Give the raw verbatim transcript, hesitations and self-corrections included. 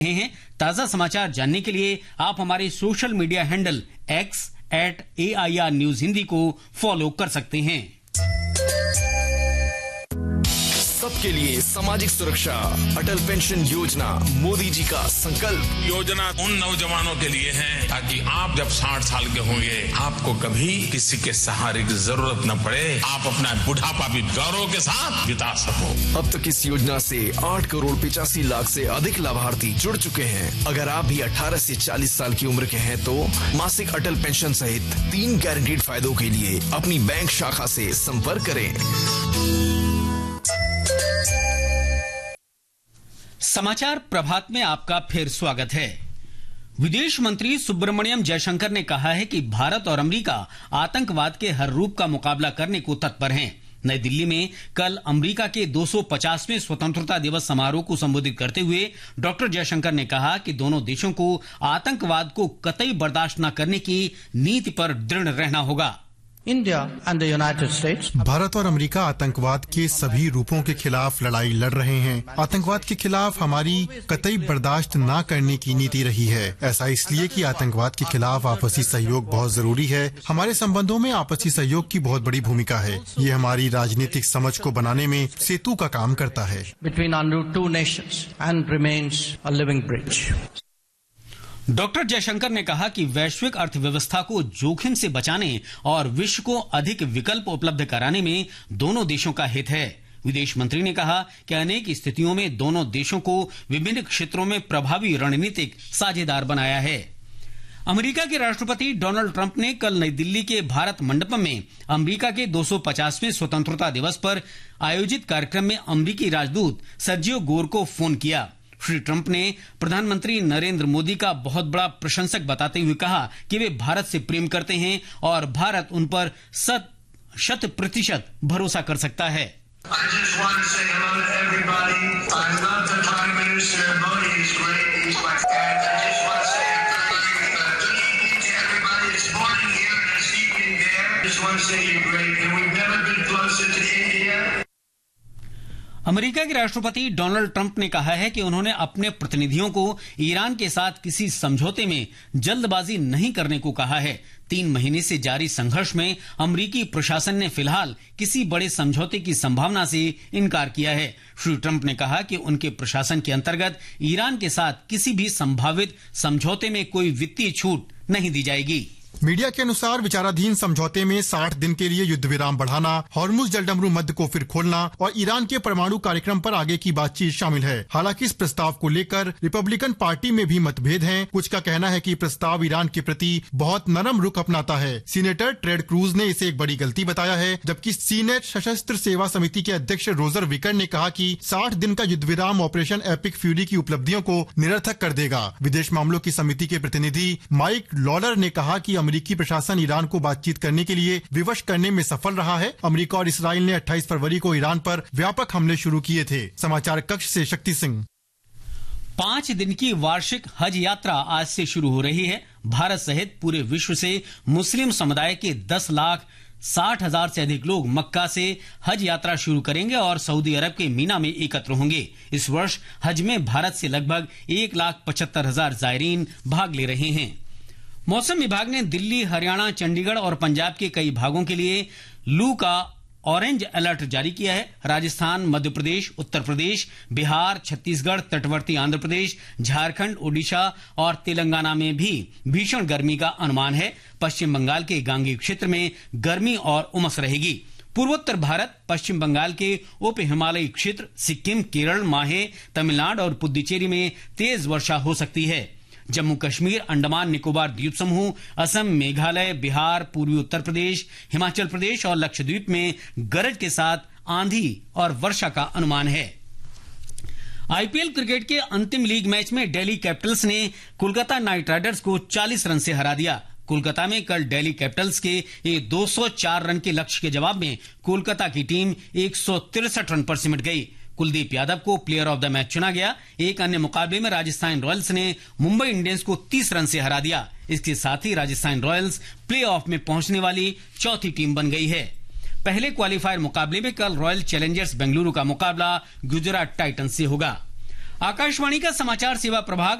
हैं। ताजा समाचार जानने के लिए आप हमारे social media handle x eight A I R news Hindi को फॉलो कर सकते हैं। सबके लिए सामाजिक सुरक्षा, अटल पेंशन योजना मोदी जी का संकल्प। योजना उन नौजवानों के लिए है ताकि आप जब साठ साल के होंगे आपको कभी किसी के सहारे की जरूरत न पड़े, आप अपना बुढ़ापा भी गौरव के साथ बिता सको। अब तक इस योजना से आठ करोड़ पिचासी लाख से अधिक लाभार्थी जुड़ चुके हैं। अगर आप भी अठारह से चालीस साल की उम्र के हैं तो मासिक अटल पेंशन सहित तीन गारंटीड फायदों के लिए अपनी बैंक शाखा से संपर्क करें। समाचार प्रभात में आपका फिर स्वागत है। विदेश मंत्री सुब्रमण्यम जयशंकर ने कहा है कि भारत और अमेरिका आतंकवाद के हर रूप का मुकाबला करने को तत्पर हैं। नई दिल्ली में कल अमेरिका के दो सौ पचासवें स्वतंत्रता दिवस समारोह को संबोधित करते हुए डॉक्टर जयशंकर ने कहा कि दोनों देशों को आतंकवाद को कतई बर्दाश्त न करने की नीति पर दृढ़ रहना होगा। India and the United states Bharat और अमेरिका आतंकवाद के सभी रूपों के खिलाफ लड़ाई लड़ रहे हैं। आतंकवाद के खिलाफ हमारी कतई बर्दाश्त न करने की नीति रही है। ऐसा इसलिए कि आतंकवाद के खिलाफ आपसी सहयोग बहुत जरूरी है। हमारे संबंधों में आपसी सहयोग की बहुत बड़ी भूमिका है। ये हमारी राजनीतिक समझ को बनाने में सेतु का काम करता है। Between our two nations and remains a living bridge. Doctor Jaishankar ने कहा कि वैश्विक अर्थव्यवस्था को जोखिम से बचाने और विश्व को अधिक विकल्प उपलब्ध कराने में दोनों देशों का हित है। विदेश मंत्री ने कहा कि अनेक स्थितियों में दोनों देशों को विभिन्न क्षेत्रों में प्रभावी रणनीतिक साझेदार बनाया है। अमेरिका के राष्ट्रपति डोनाल्ड ट्रंप ने कल नई दिल्ली के भारत मंडपम में अमेरिका के दो सौ पचासवें स्वतंत्रता दिवस पर आयोजित कार्यक्रम में अमेरिकी राजदूत सर्जियो गोर को फोन किया। श्री ट्रंप ने प्रधानमंत्री नरेंद्र मोदी का बहुत बड़ा प्रशंसक बताते हुए कहा कि वे भारत से प्रेम करते हैं और भारत उन पर शत शत प्रतिशत भरोसा कर सकता है। अमेरिका के राष्ट्रपति डोनाल्ड ट्रंप ने कहा है कि उन्होंने अपने प्रतिनिधियों को ईरान के साथ किसी समझौते में जल्दबाजी नहीं करने को कहा है। तीन महीने से जारी संघर्ष में अमेरिकी प्रशासन ने फिलहाल किसी बड़े समझौते की संभावना से इनकार किया है। श्री ट्रंप ने कहा कि उनके प्रशासन के अंतर्गत ईरान के साथ किसी भी संभावित समझौते में कोई वित्तीय छूट नहीं दी जाएगी। मीडिया के अनुसार विचाराधीन समझौते में साठ दिन के लिए युद्ध विराम बढ़ाना, हॉर्मुज जलडमरू मध्य को फिर खोलना और ईरान के परमाणु कार्यक्रम पर आगे की बातचीत शामिल है। हालांकि इस प्रस्ताव को लेकर रिपब्लिकन पार्टी में भी मतभेद हैं। कुछ का कहना है कि प्रस्ताव ईरान के प्रति बहुत नरम रुख अपनाता है। सीनेटर टेड क्रूज ने इसे एक बड़ी गलती बताया है, जबकि सीनेट सशस्त्र सेवा समिति के अध्यक्ष रोजर विकर ने कहा कि साठ दिन का युद्ध विराम ऑपरेशन एपिक फ्यूरी की उपलब्धियों को निरर्थक कर देगा। विदेश मामलों की समिति के प्रतिनिधि माइक लॉलर ने कहा कि अमेरिकी प्रशासन ईरान को बातचीत करने के लिए विवश करने में सफल रहा है। अमेरिका और इसराइल ने अट्ठाईस फरवरी को ईरान पर व्यापक हमले शुरू किए थे। समाचार कक्ष से शक्ति सिंह। पांच दिन की वार्षिक हज यात्रा आज से शुरू हो रही है। भारत सहित पूरे विश्व से मुस्लिम समुदाय के दस लाख साठ हजार से अधिक लोग मक्का से हज यात्रा शुरू करेंगे और सऊदी अरब के मीना में एकत्र होंगे। इस वर्ष हज में भारत से लगभग एक लाख पचहत्तर हजार जायरीन भाग ले रहे हैं। मौसम विभाग ने दिल्ली, हरियाणा, चंडीगढ़ और पंजाब के कई भागों के लिए लू का ऑरेंज अलर्ट जारी किया है। राजस्थान, मध्य प्रदेश, उत्तर प्रदेश, बिहार, छत्तीसगढ़, तटवर्ती आंध्र प्रदेश, झारखंड, ओडिशा और तेलंगाना में भी भीषण गर्मी का अनुमान है। पश्चिम बंगाल के गांगी क्षेत्र में गर्मी और उमस रहेगी। पूर्वोत्तर भारत, पश्चिम बंगाल के उप हिमालयी क्षेत्र, सिक्किम, केरल, माहे, तमिलनाडु और पुद्दुचेरी में तेज वर्षा हो सकती है। जम्मू कश्मीर, अंडमान निकोबार द्वीप समूह, असम, मेघालय, बिहार, पूर्वी उत्तर प्रदेश, हिमाचल प्रदेश और लक्षद्वीप में गरज के साथ आंधी और वर्षा का अनुमान है। आईपीएल क्रिकेट के अंतिम लीग मैच में दिल्ली कैपिटल्स ने कोलकाता नाइट राइडर्स को चालीस रन से हरा दिया। कोलकाता में कल दिल्ली कैपिटल्स के एक दो सौ चार रन के लक्ष्य के जवाब में कोलकाता की टीम एक सौ तिरसठ रन पर सिमट गई। कुलदीप यादव को प्लेयर ऑफ द मैच चुना गया। एक अन्य मुकाबले में राजस्थान रॉयल्स ने मुंबई इंडियंस को तीस रन से हरा दिया। इसके साथ ही राजस्थान रॉयल्स प्ले ऑफ में पहुंचने वाली चौथी टीम बन गई है। पहले क्वालीफायर मुकाबले में कल रॉयल चैलेंजर्स बेंगलुरु का मुकाबला गुजरात टाइटंस से होगा। आकाशवाणी का समाचार सेवा प्रभाग